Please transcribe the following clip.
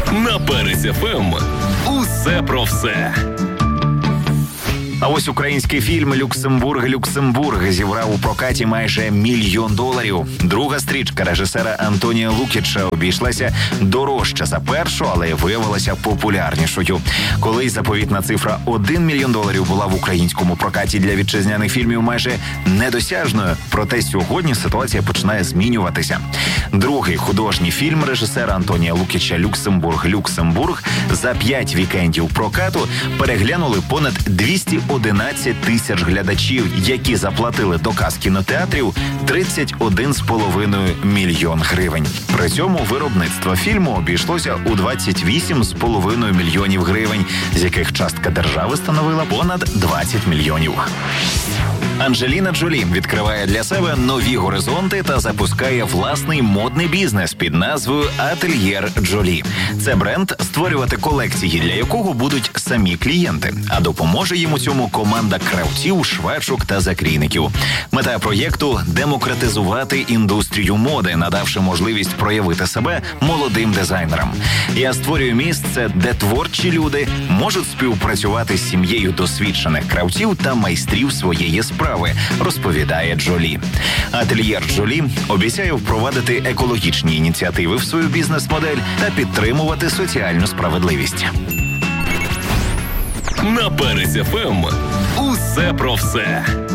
На Перець ФМ. Усе про все. А ось український фільм «Люксембург» зібрав у прокаті майже $1 мільйон. Друга стрічка режисера Антонія Лукіча обійшлася дорожче за першу, але виявилася популярнішою. Колись заповітна цифра $1 мільйон була в українському прокаті для вітчизняних фільмів майже недосяжною. Проте сьогодні ситуація починає змінюватися. Другий художній фільм режисера Антонія Лукіча «Люксембург» за 5 вікендів прокату переглянули понад 211 тисяч глядачів, які заплатили до кас кінотеатрів $31,5 мільйон. При цьому виробництво фільму обійшлося у $28,5 мільйонів, з яких частка держави становила понад 20 мільйонів. Анджеліна Джолі відкриває для себе нові горизонти та запускає власний модний бізнес під назвою «Ательєр Джолі». Це бренд, створювати колекції для якого будуть самі клієнти, а допоможе їм у цьому команда кравців, швачок та закрійників. Мета проєкту – демократизувати індустрію моди, надавши можливість проявити себе молодим дизайнерам. Я створюю місце, де творчі люди можуть співпрацювати з сім'єю досвідчених кравців та майстрів своєї справи, розповідає Джолі. Ательєр Джолі обіцяє впровадити екологічні ініціативи в свою бізнес-модель та підтримувати соціальну справедливість. На Перець ФМ. Усе про все.